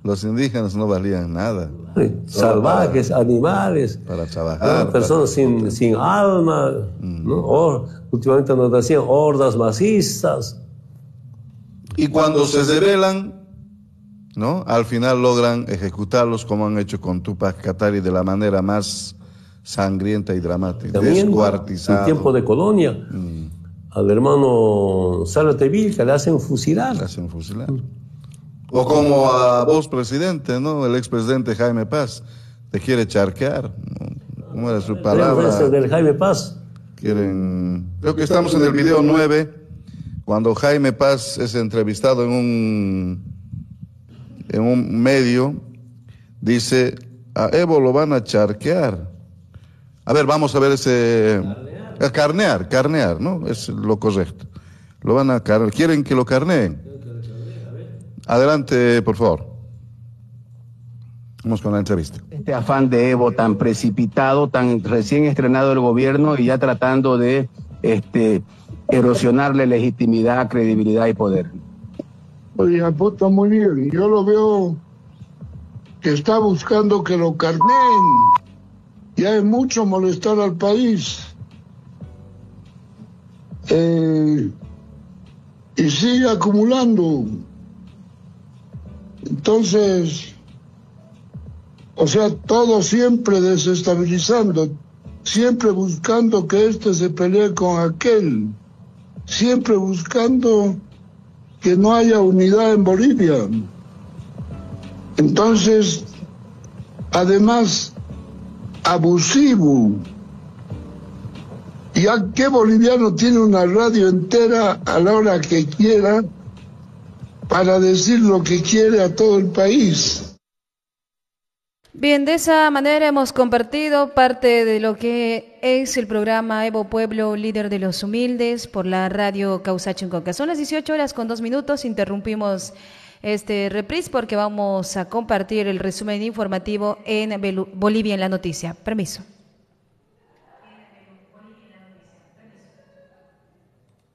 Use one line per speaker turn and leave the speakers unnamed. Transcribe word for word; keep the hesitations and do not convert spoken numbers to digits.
los indígenas no valían nada.
Salvajes,
para,
animales,
para trabajar.
Personas para... sin, sin alma, mm. ¿no? Or, últimamente nos decían hordas masistas.
Y cuando se rebelan, ¿no? Al final logran ejecutarlos como han hecho con Tupac Katari de la manera más sangrienta y dramática.
También
descuartizado.
En tiempo de colonia, mm. al hermano Zárate Vilca le hacen fusilar.
Le hacen fusilar. Mm. O como a vos, presidente, ¿no? El expresidente Jaime Paz te quiere charquear. ¿Cómo era su palabra?
¿El del Jaime Paz?
Quieren... Creo que estamos en el video nueve, cuando Jaime Paz es entrevistado en un, en un medio, dice, a Evo lo van a charquear. A ver, vamos a ver ese... Carnear, carnear, carnear, ¿no? Es lo correcto. Lo van a carnear. ¿Quieren que lo carneen? Adelante, por favor. Vamos con la entrevista.
Este afán de Evo tan precipitado, tan recién estrenado el gobierno y ya tratando de este, erosionarle legitimidad, credibilidad y poder.
Oye, apunta muy bien. Yo lo veo que está buscando que lo carneen. Ya es mucho molestar al país. Eh, y sigue acumulando. Entonces, o sea, todo siempre desestabilizando, siempre buscando que este se pelee con aquel, siempre buscando que no haya unidad en Bolivia. Entonces, además, abusivo. Ya que boliviano tiene una radio entera a la hora que quiera para decir lo que quiere a todo el país.
Bien, de esa manera hemos compartido parte de lo que es el programa Evo Pueblo, líder de los humildes, por la radio Causacho-Coca. Son las dieciocho horas con dos minutos, interrumpimos este reprise porque vamos a compartir el resumen informativo en Bolivia en la noticia. Permiso.